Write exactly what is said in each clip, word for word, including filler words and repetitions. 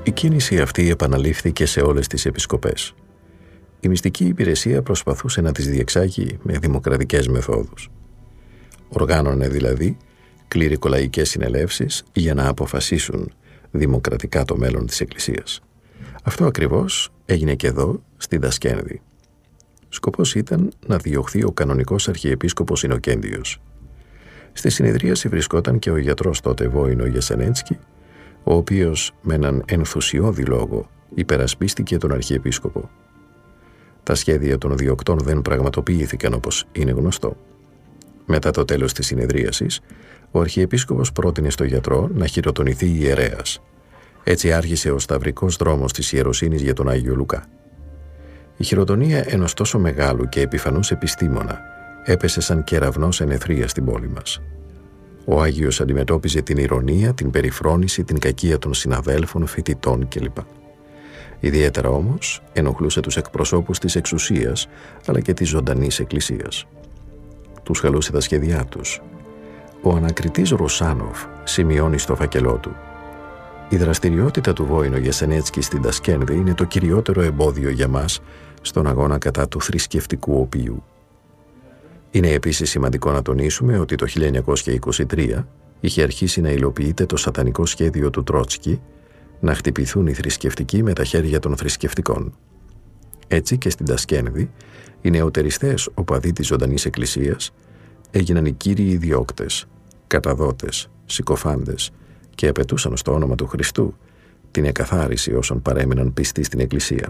Η κίνηση αυτή επαναλήφθηκε σε όλες τις επισκοπές. Η μυστική υπηρεσία προσπαθούσε να τις διεξάγει με δημοκρατικές μεθόδους. Οργάνωνε δηλαδή κληρικολαϊκές συνελεύσεις για να αποφασίσουν δημοκρατικά το μέλλον της Εκκλησίας. Αυτό ακριβώς έγινε και εδώ, στη Δασκένδη. Σκοπός ήταν να διωχθεί ο κανονικός αρχιεπίσκοπος Ινοκέντιος. Στη συνεδρίαση βρισκόταν και ο γιατρός τότε Βόηνο Γεσενέτσκι, ο οποίος με έναν ενθουσιώδη λόγο υπερασπίστηκε τον αρχιεπίσκοπο. Τα σχέδια των διωκτών δεν πραγματοποιήθηκαν όπως είναι γνωστό. Μετά το τέλος της συνεδρίασης, ο αρχιεπίσκοπος πρότεινε στο γιατρό να χειροτονηθεί ιερέας. Έτσι άρχισε ο σταυρικός δρόμος της ιεροσύνης για τον Άγιο Λουκά. Η χειροτονία ενός τόσο μεγάλου και επιφανούς επιστήμονα έπεσε σαν κεραυνός εν αιθρία στην πόλη μας. Ο Άγιος αντιμετώπιζε την ηρωνία, την περιφρόνηση, την κακία των συναδέλφων, φοιτητών κλπ. Ιδιαίτερα όμως ενοχλούσε τους εκπροσώπους της εξουσίας αλλά και της ζωντανής εκκλησίας. Τους χαλούσε τα σχέδιά τους. Ο ανακριτής Ρουσάνοφ σημειώνει στο φάκελό του: «Η δραστηριότητα του Βόηνο Γεσενέτσκι στην Τασκένδη είναι το κυριότερο εμπόδιο για μας στον αγώνα κατά του θρησκευτικού οπίου». Είναι επίσης σημαντικό να τονίσουμε ότι το χίλια εννιακόσια είκοσι τρία είχε αρχίσει να υλοποιείται το σατανικό σχέδιο του Τρότσκι να χτυπηθούν οι θρησκευτικοί με τα χέρια των θρησκευτικών. Έτσι και στην Τασκένδη, οι νεοτεριστές οπαδοί της ζωντανής εκκλησίας έγιναν οι κύριοι διώκτες, καταδότες, συκοφάντες και απαιτούσαν στο όνομα του Χριστού την εκαθάριση όσων παρέμειναν πιστοί στην εκκλησία.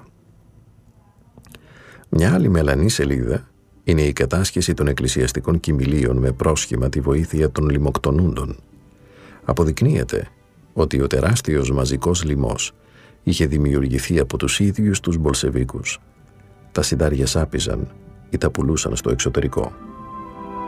Μια άλλη μελανή σελίδα είναι η κατάσχεση των εκκλησιαστικών κοιμηλίων με πρόσχημα τη βοήθεια των λιμοκτονούντων. Αποδεικνύεται ότι ο τεράστιος μαζικός λοιμός είχε δημιουργηθεί από τους ίδιους τους Μπολσεβίκους. Τα συντάρια σάπιζαν ή τα πουλούσαν στο εξωτερικό.